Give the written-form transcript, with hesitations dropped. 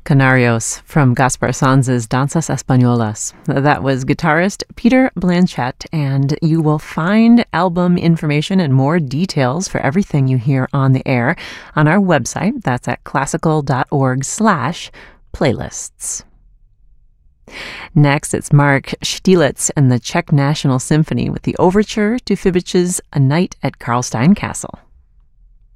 Canarios from Gaspar Sanz's Danzas Españolas. That was guitarist Peter Blanchett, and you will find album information and more details for everything you hear on the air on our website. That's at classical.org/playlists. Next, it's Mark Stieglitz and the Czech National Symphony with the overture to Fibich's A Night at Karlstein Castle.